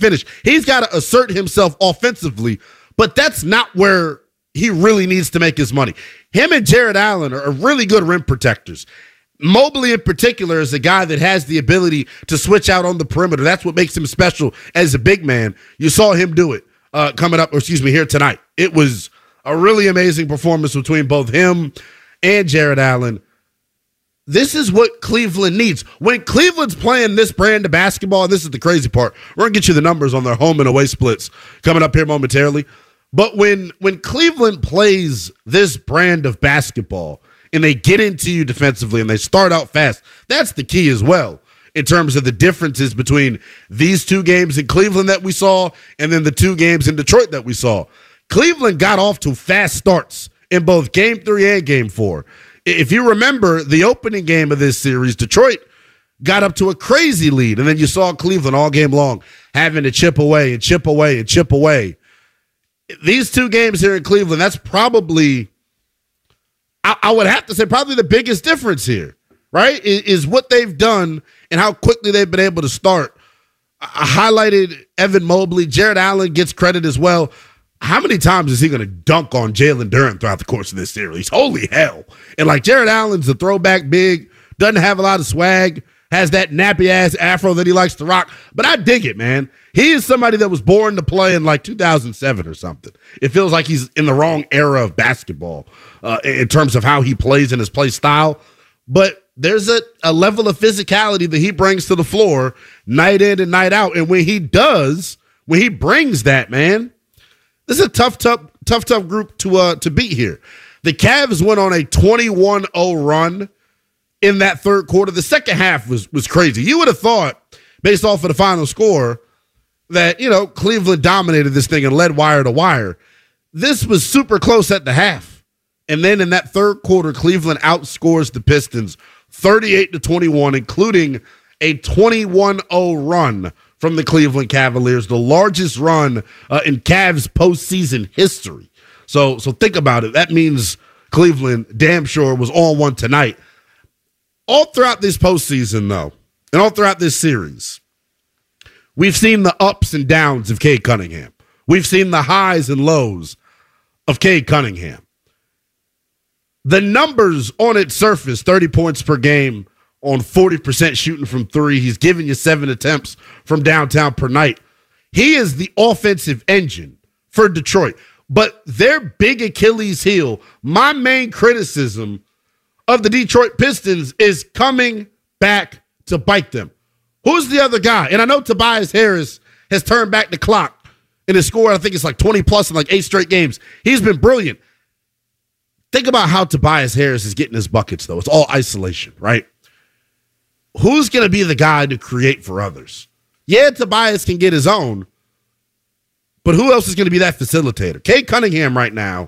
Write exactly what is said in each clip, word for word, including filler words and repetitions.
finish. He's got to assert himself offensively, but that's not where he really needs to make his money. Him and Jared Allen are really good rim protectors. Mobley in particular is a guy that has the ability to switch out on the perimeter. That's what makes him special as a big man. You saw him do it uh, coming up, or excuse me, here tonight. It was a really amazing performance between both him and Jared Allen. This is what Cleveland needs. When Cleveland's playing this brand of basketball, and this is the crazy part, we're going to get you the numbers on their home and away splits coming up here momentarily. But when when Cleveland plays this brand of basketball and they get into you defensively and they start out fast, that's the key as well in terms of the differences between these two games in Cleveland that we saw and then the two games in Detroit that we saw. Cleveland got off to fast starts in both game three and game four. If you remember the opening game of this series, Detroit got up to a crazy lead, and then you saw Cleveland all game long having to chip away and chip away and chip away. These two games here in Cleveland, that's probably, I, I would have to say, probably the biggest difference here, right, is, is what they've done and how quickly they've been able to start. I highlighted Evan Mobley. Jared Allen gets credit as well. How many times is he going to dunk on Jalen Duren throughout the course of this series? Holy hell. And like Jared Allen's a throwback big, doesn't have a lot of swag, has that nappy-ass afro that he likes to rock. But I dig it, man. He is somebody that was born to play in like two thousand seven or something. It feels like he's in the wrong era of basketball uh, in terms of how he plays and his play style. But there's a, a level of physicality that he brings to the floor night in and night out. And when he does, when he brings that, man, this is a tough, tough, tough, tough group to uh, to beat here. The Cavs went on a twenty-one oh run in that third quarter. The second half was was crazy. You would have thought, based off of the final score, that, you know, Cleveland dominated this thing and led wire to wire. This was super close at the half. And then in that third quarter, Cleveland outscores the Pistons thirty-eight to twenty-one, including a twenty-one oh run from the Cleveland Cavaliers, the largest run uh, in Cavs postseason history. So, so think about it. That means Cleveland damn sure was on one tonight. All throughout this postseason, though, and all throughout this series, we've seen the ups and downs of Cade Cunningham. We've seen the highs and lows of Cade Cunningham. The numbers on its surface, thirty points per game on forty percent shooting from three. He's giving you seven attempts from downtown per night. He is the offensive engine for Detroit. But their big Achilles heel, my main criticism of the Detroit Pistons, is coming back to bite them. Who's the other guy? And I know Tobias Harris has turned back the clock and has scored, I think it's like twenty plus in like eight straight games. He's been brilliant. Think about how Tobias Harris is getting his buckets, though. It's all isolation, right? Who's going to be the guy to create for others? Yeah, Tobias can get his own, but who else is going to be that facilitator? Cade Cunningham right now,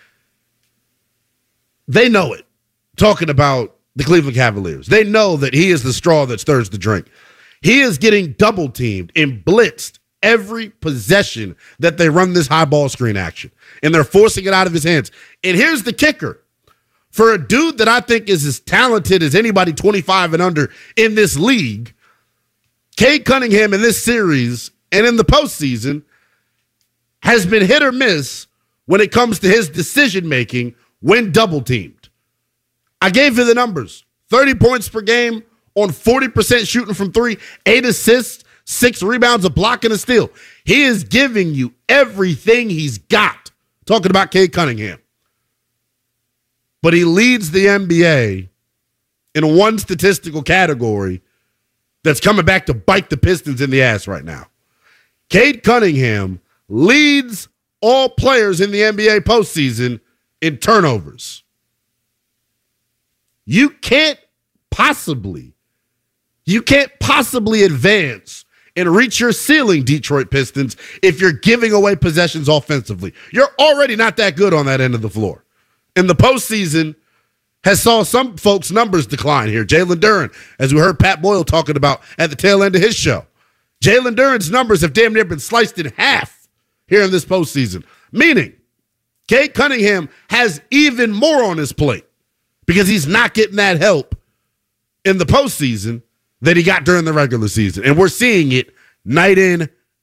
they know it. Talking about the Cleveland Cavaliers. They know that he is the straw that stirs the drink. He is getting double teamed and blitzed every possession that they run this high ball screen action. And they're forcing it out of his hands. And here's the kicker. For a dude that I think is as talented as anybody twenty-five and under in this league, Cade Cunningham in this series and in the postseason has been hit or miss when it comes to his decision-making when double-teamed. I gave you the numbers. thirty points per game on forty percent shooting from three, eight assists, six rebounds, a block, and a steal. He is giving you everything he's got. Talking about Cade Cunningham. But he leads the N B A in one statistical category that's coming back to bite the Pistons in the ass right now. Cade Cunningham leads all players in the N B A postseason in turnovers. You can't possibly, you can't possibly advance and reach your ceiling, Detroit Pistons, if you're giving away possessions offensively. You're already not that good on that end of the floor. In the postseason, has saw some folks' numbers decline here. Jalen Duren, as we heard Pat Boyle talking about at the tail end of his show. Jalen Duren's numbers have damn near been sliced in half here in this postseason. Meaning, Cade Cunningham has even more on his plate because he's not getting that help in the postseason that he got during the regular season. And we're seeing it night in,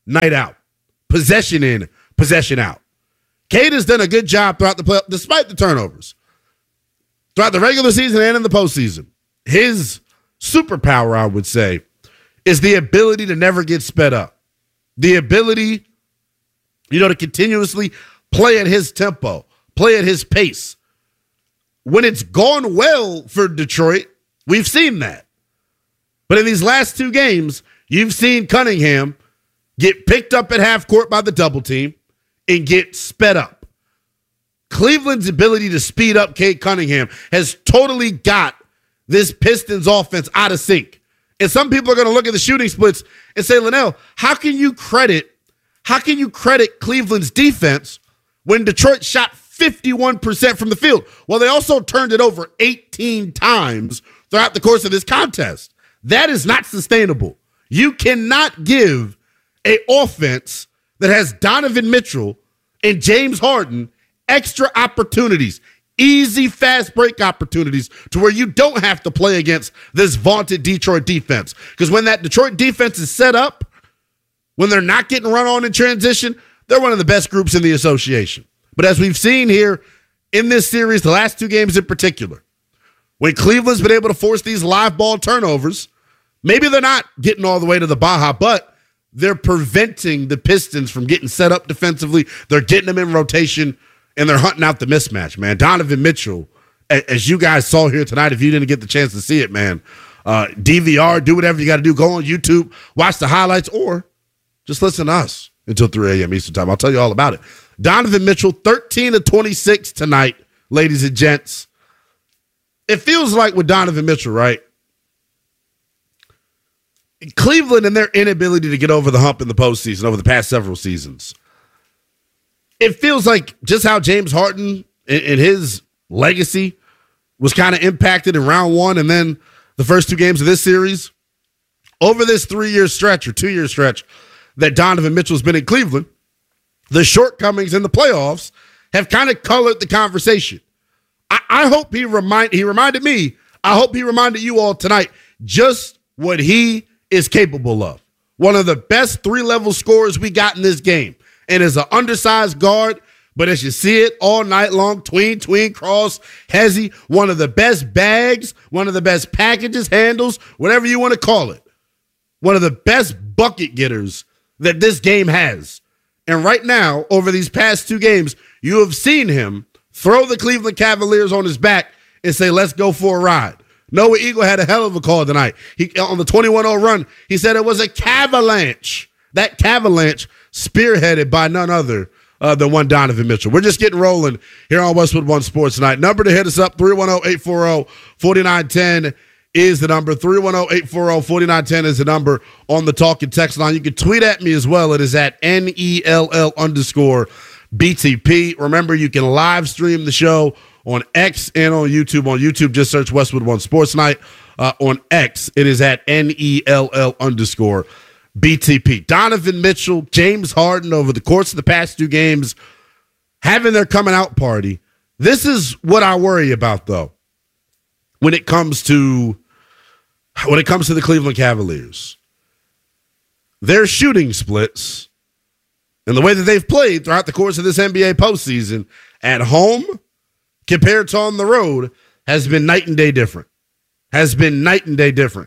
night out, possession in, possession out. Cade has done a good job throughout the play, despite the turnovers. Throughout the regular season and in the postseason, his superpower, I would say, is the ability to never get sped up. The ability, you know, to continuously play at his tempo, play at his pace. When it's gone well for Detroit, we've seen that. But in these last two games, you've seen Cunningham get picked up at half court by the double team and get sped up. Cleveland's ability to speed up Cade Cunningham has totally got this Pistons offense out of sync. And some people are going to look at the shooting splits and say, Linnell, how can you credit, how can you credit Cleveland's defense when Detroit shot fifty-one percent from the field? Well, they also turned it over eighteen times throughout the course of this contest. That is not sustainable. You cannot give an offense that has Donovan Mitchell and James Harden extra opportunities, easy fast break opportunities to where you don't have to play against this vaunted Detroit defense. Because when that Detroit defense is set up, when they're not getting run on in transition, they're one of the best groups in the association. But as we've seen here in this series, the last two games in particular, when Cleveland's been able to force these live ball turnovers, maybe they're not getting all the way to the Baja, but they're preventing the Pistons from getting set up defensively. They're getting them in rotation, and they're hunting out the mismatch, man. Donovan Mitchell, as you guys saw here tonight, if you didn't get the chance to see it, man, uh, D V R, do whatever you got to do. Go on YouTube, watch the highlights, or just listen to us until three a.m. Eastern time. I'll tell you all about it. Donovan Mitchell, thirteen of twenty-six tonight, ladies and gents. It feels like with Donovan Mitchell, right? Cleveland and their inability to get over the hump in the postseason over the past several seasons. It feels like just how James Harden and his legacy was kind of impacted in round one and then the first two games of this series. Over this three-year stretch or two-year stretch that Donovan Mitchell's been in Cleveland, the shortcomings in the playoffs have kind of colored the conversation. I, I hope he remind he reminded me, I hope he reminded you all tonight just what he is capable of. One of the best three-level scorers we got in this game. And is an undersized guard, but as you see it all night long, tween, tween, cross, hezzy, one of the best bags, one of the best packages, handles, whatever you want to call it. One of the best bucket getters that this game has. And right now, over these past two games, you have seen him throw the Cleveland Cavaliers on his back and say, let's go for a ride. Noah Eagle had a hell of a call tonight. He on the twenty-one oh run, he said it was a cavalanche. That cavalanche spearheaded by none other uh, than one Donovan Mitchell. We're just getting rolling here on Westwood One Sports tonight. Number to hit us up, three one zero, eight four zero, four nine one zero is the number. three one zero, eight four zero, four nine one zero is the number on the talk and text line. You can tweet at me as well. It is at N E L L underscore B T P. Remember, you can live stream the show on X and on YouTube. On YouTube, just search Westwood One Sports Night. Uh, on X, it is at N E L L underscore B T P. Donovan Mitchell, James Harden, over the course of the past two games, having their coming out party. This is what I worry about, though, when it comes to when it comes to the Cleveland Cavaliers. Their shooting splits and the way that they've played throughout the course of this N B A postseason at home compared to on the road has been night and day different. Has been night and day different.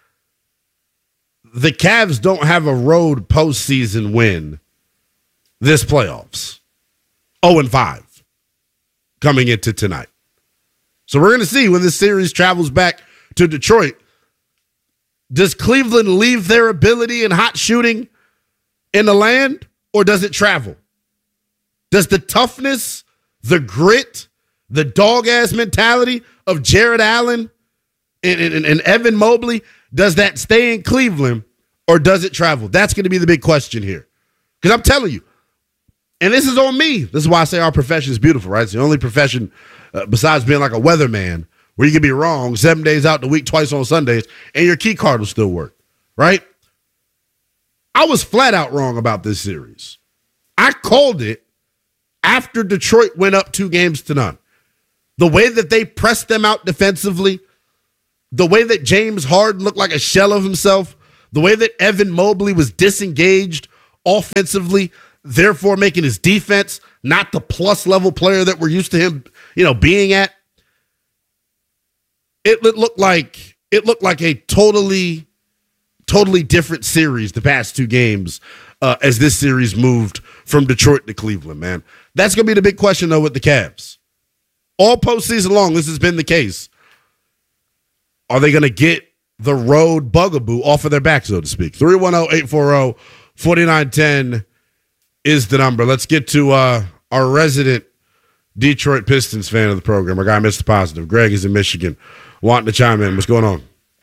The Cavs don't have a road postseason win this playoffs. oh and five coming into tonight. So we're going to see when this series travels back to Detroit. Does Cleveland leave their ability and hot shooting in the land, or does it travel? Does the toughness, the grit, the dog-ass mentality of Jared Allen and, and, and Evan Mobley, does that stay in Cleveland, or does it travel? That's going to be the big question here. Because I'm telling you, and this is on me. This is why I say our profession is beautiful, right? It's the only profession uh, besides being like a weatherman where you can be wrong seven days out the week, twice on Sundays, and your key card will still work, right? I was flat out wrong about this series. I called it after Detroit went up two games to none. The way that they pressed them out defensively, the way that James Harden looked like a shell of himself, the way that Evan Mobley was disengaged offensively, therefore making his defense not the plus level player that we're used to him, you know, being at. It looked like it looked like a totally, totally different series the past two games uh, as this series moved from Detroit to Cleveland, man. That's going to be the big question, though, with the Cavs. All postseason long, this has been the case. Are they going to get the road bugaboo off of their back, so to speak? three one zero, eight four zero, four nine one zero is the number. Let's get to uh, our resident Detroit Pistons fan of the program, our guy, Mister Positive. Greg is in Michigan, wanting to chime in. What's going on?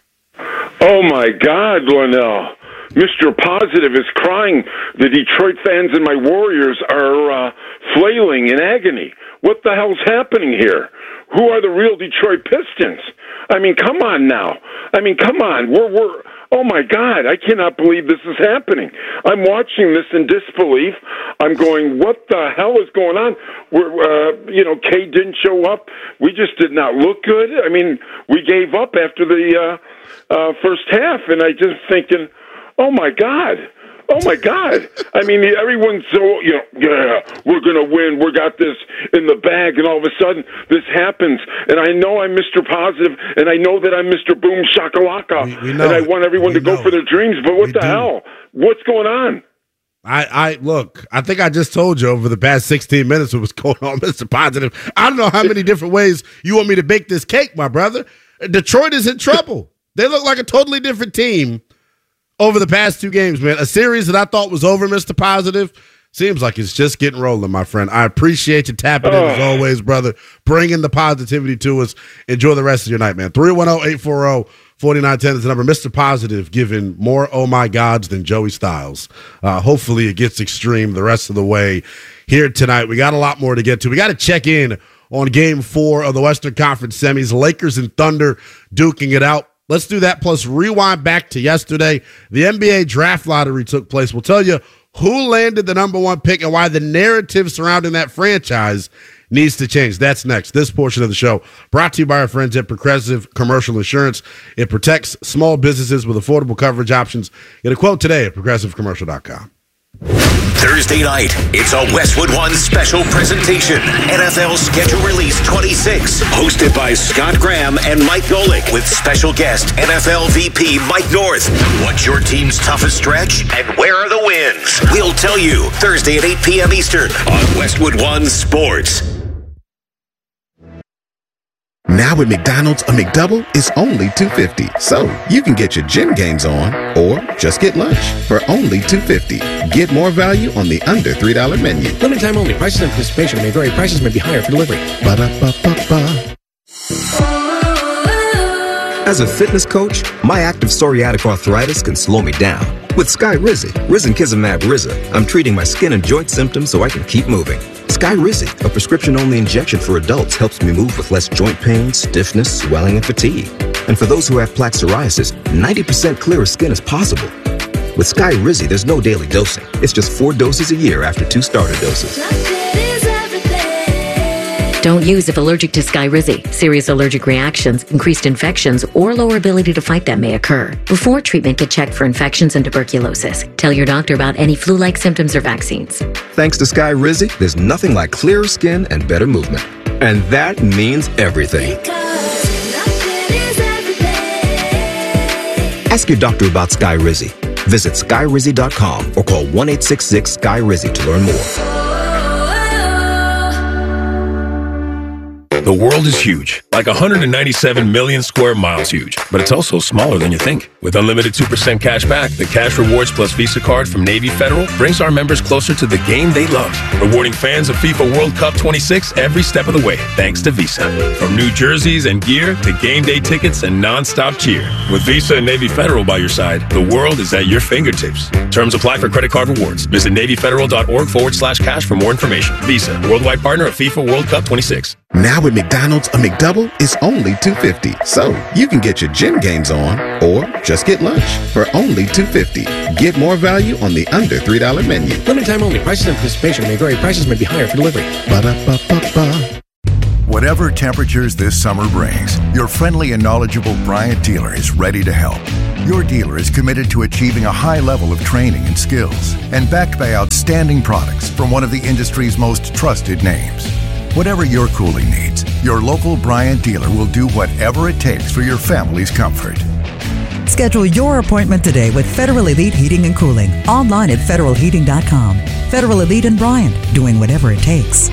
Oh, my God, Lionel. Mister Positive is crying. The Detroit fans and my Warriors are uh, flailing in agony. What the hell's happening here? Who are the real Detroit Pistons? I mean, come on now. I mean, come on. We're, we're, oh, my God, I cannot believe this is happening. I'm watching this in disbelief. I'm going, what the hell is going on? We're, uh, you know, Kay didn't show up. We just did not look good. I mean, we gave up after the uh, uh, first half, and I just thinking, oh, my God. Oh, my God. I mean, everyone's so, you know, yeah, we're going to win. We got this in the bag, and all of a sudden this happens. And I know I'm Mister Positive, and I know that I'm Mister Boom Shakalaka, we, we and I want everyone we to go for their dreams. But what we the do. hell? What's going on? I, I look, I think I just told you over the past sixteen minutes what was going on, Mister Positive. I don't know how many different ways you want me to bake this cake, my brother. Detroit is in trouble. They look like a totally different team over the past two games, man. A series that I thought was over, Mister Positive, seems like it's just getting rolling, my friend. I appreciate you tapping oh. in as always, brother, bringing the positivity to us. Enjoy the rest of your night, man. three one zero, eight four zero, four nine one zero is the number. Mister Positive giving more oh my gods than Joey Styles. Uh, hopefully it gets extreme the rest of the way here tonight. We got a lot more to get to. We got to check in on game four of the Western Conference semis. Lakers and Thunder duking it out. Let's do that, plus rewind back to yesterday. The N B A draft lottery took place. We'll tell you who landed the number one pick and why the narrative surrounding that franchise needs to change. That's next. This portion of the show brought to you by our friends at Progressive Commercial Insurance. It protects small businesses with affordable coverage options. Get a quote today at progressive commercial dot com. Thursday night, it's a Westwood One special presentation. N F L Schedule Release twenty-six, hosted by Scott Graham and Mike Golick, with special guest N F L V P Mike North. What's your team's toughest stretch, and where are the wins? We'll tell you Thursday at eight p.m. Eastern on Westwood One Sports. Now at McDonald's, a McDouble is only two dollars and fifty cents. So you can get your gym gains on or just get lunch for only two dollars and fifty cents. Get more value on the under three dollar menu. Limited time only. Prices and participation may vary. Prices may be higher for delivery. Ba-da-ba-ba-ba. As a fitness coach, my active psoriatic arthritis can slow me down. With Skyrizi, Risankizumab Riza, I'm treating my skin and joint symptoms so I can keep moving. Skyrizi, a prescription-only injection for adults, helps me move with less joint pain, stiffness, swelling, and fatigue. And for those who have plaque psoriasis, ninety percent clearer skin is possible. With Skyrizi, there's no daily dosing. It's just four doses a year after two starter doses. Don't use if allergic to Skyrizi. Serious allergic reactions, increased infections, or lower ability to fight them may occur. Before treatment, get checked for infections and tuberculosis. Tell your doctor about any flu-like symptoms or vaccines. Thanks to Skyrizi, there's nothing like clearer skin and better movement. And that means everything. Ask your doctor about Skyrizi. Visit skyrizi dot com or call one eight six six Sky Rizzi to learn more. The world is huge, like one hundred ninety-seven million square miles huge, but it's also smaller than you think. With unlimited two percent cash back, the Cash Rewards Plus Visa card from Navy Federal brings our members closer to the game they love, rewarding fans of FIFA World Cup twenty-six every step of the way, thanks to Visa. From new jerseys and gear to game day tickets and non-stop cheer. With Visa and Navy Federal by your side, the world is at your fingertips. Terms apply for credit card rewards. Visit NavyFederal.org forward slash cash for more information. Visa, worldwide partner of FIFA World Cup twenty-six. Now at McDonald's, a McDouble is only two dollars and fifty cents. So you can get your gym gains on or just get lunch for only two dollars and fifty cents. Get more value on the under three dollar menu. Limited time only. Prices and participation may vary. Prices may be higher for delivery. Ba-da-ba-ba-ba. Whatever temperatures this summer brings, your friendly and knowledgeable Bryant dealer is ready to help. Your dealer is committed to achieving a high level of training and skills and backed by outstanding products from one of the industry's most trusted names. Whatever your cooling needs, your local Bryant dealer will do whatever it takes for your family's comfort. Schedule your appointment today with Federal Elite Heating and Cooling. Online at federal heating dot com. Federal Elite and Bryant, doing whatever it takes.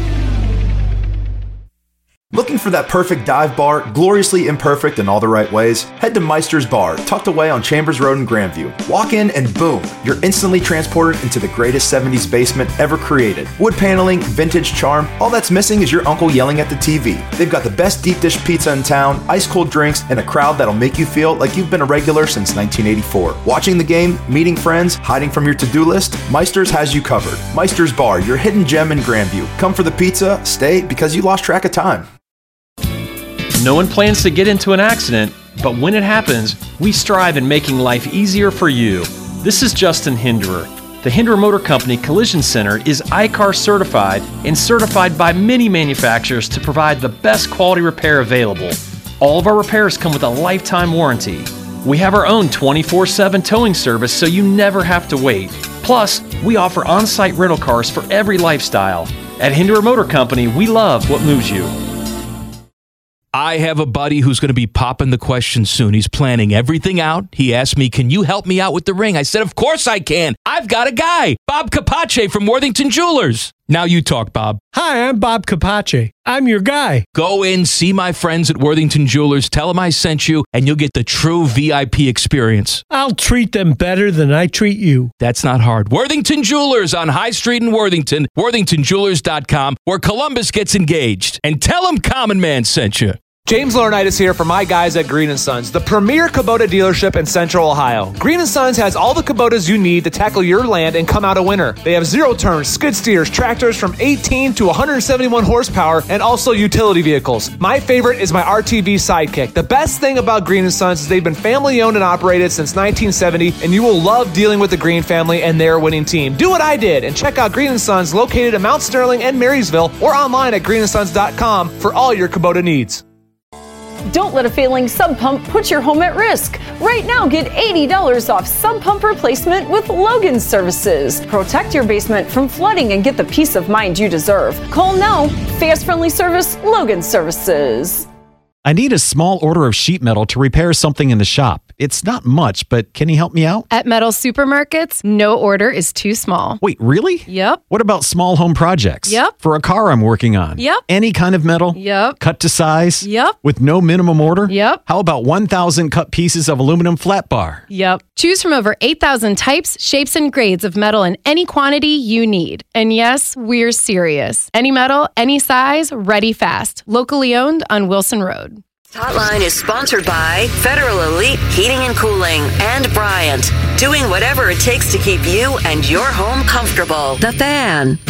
Looking for that perfect dive bar, gloriously imperfect in all the right ways? Head to Meister's Bar, tucked away on Chambers Road in Grandview. Walk in and boom, you're instantly transported into the greatest seventies basement ever created. Wood paneling, vintage charm, all that's missing is your uncle yelling at the T V. They've got the best deep dish pizza in town, ice cold drinks, and a crowd that'll make you feel like you've been a regular since nineteen eighty-four. Watching the game, meeting friends, hiding from your to-do list, Meister's has you covered. Meister's Bar, your hidden gem in Grandview. Come for the pizza, stay because you lost track of time. No one plans to get into an accident, but when it happens, we strive in making life easier for you. This is Justin Hinderer. The Hinderer Motor Company Collision Center is I C A R certified and certified by many manufacturers to provide the best quality repair available. All of our repairs come with a lifetime warranty. We have our own twenty-four seven towing service so you never have to wait. Plus, we offer on-site rental cars for every lifestyle. At Hinderer Motor Company, we love what moves you. I have a buddy who's going to be popping the question soon. He's planning everything out. He asked me, can you help me out with the ring? I said, of course I can. I've got a guy, Bob Capace from Worthington Jewelers. Now you talk, Bob. Hi, I'm Bob Capace. I'm your guy. Go in, see my friends at Worthington Jewelers, tell them I sent you, and you'll get the true V I P experience. I'll treat them better than I treat you. That's not hard. Worthington Jewelers on High Street in Worthington, worthington jewelers dot com, where Columbus gets engaged. And tell them Common Man sent you. James Laurinaitis here for my guys at Green and Sons, the premier Kubota dealership in Central Ohio. Green and Sons has all the Kubotas you need to tackle your land and come out a winner. They have zero-turn skid steers, tractors from eighteen to one hundred seventy-one horsepower, and also utility vehicles. My favorite is my R T V Sidekick. The best thing about Green and Sons is they've been family-owned and operated since nineteen seventy, and you will love dealing with the Green family and their winning team. Do what I did and check out Green and Sons located in Mount Sterling and Marysville or online at green and sons dot com for all your Kubota needs. Don't let a failing sump pump put your home at risk. Right now, get eighty dollars off sump pump replacement with Logan Services. Protect your basement from flooding and get the peace of mind you deserve. Call now. Fast, friendly service, Logan Services. I need a small order of sheet metal to repair something in the shop. It's not much, but can you help me out? At Metal Supermarkets, no order is too small. Wait, really? Yep. What about small home projects? Yep. For a car I'm working on? Yep. Any kind of metal? Yep. Cut to size? Yep. With no minimum order? Yep. How about one thousand cut pieces of aluminum flat bar? Yep. Choose from over eight thousand types, shapes, and grades of metal in any quantity you need. And yes, we're serious. Any metal, any size, ready fast. Locally owned on Wilson Road. Hotline is sponsored by Federal Elite Heating and Cooling and Bryant, doing whatever it takes to keep you and your home comfortable. The Fan.